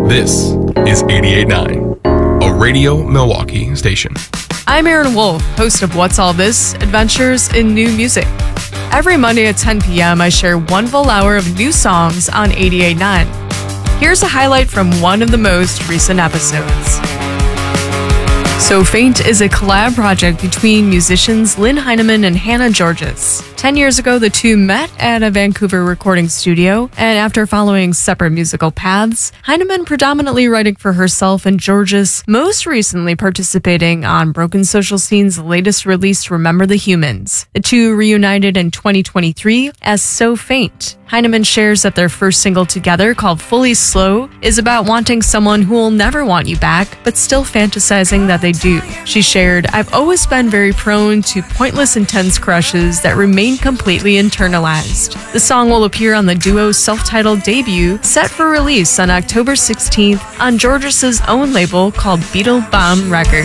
This is 88.9, a Radio Milwaukee station. I'm Aaron Wolf, host of What's All This? Adventures in New Music. Every Monday at 10 p.m., I share one full hour of new songs on 88.9. Here's a highlight from one of the most recent episodes. So Faint is a collab project between musicians Lynn Heineman and Hannah Georges. 10 years ago, the two met at a Vancouver recording studio, and after following separate musical paths, Heineman predominantly writing for herself and Georges most recently participating on Broken Social Scene's latest release, Remember the Humans. The two reunited in 2023 as So Faint. Heineman shares that their first single together, called Fully Slow, is about wanting someone who will never want you back, but still fantasizing that they do. She shared, "I've always been very prone to pointless, intense crushes that remain completely internalized." The song will appear on the duo's self-titled debut, set for release on October 16th on Georges' own label called Beetle Bomb Records.